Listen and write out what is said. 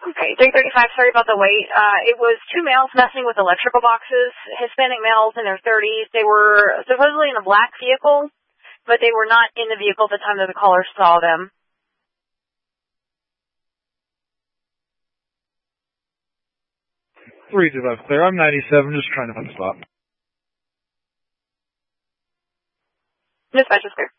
Okay, 335, sorry about the wait. It was two males messing with electrical boxes, Hispanic males in their 30s. They were supposedly in a black vehicle, but they were not in the vehicle at the time that the caller saw them. 325 clear. I'm 97, just trying to find a spot. Dispatch is clear.